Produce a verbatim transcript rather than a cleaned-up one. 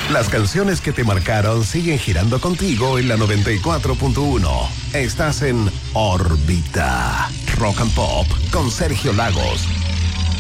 Las canciones que te marcaron siguen girando contigo en la noventa y cuatro punto uno. Estás en órbita. Rock and Pop con Sergio Lagos.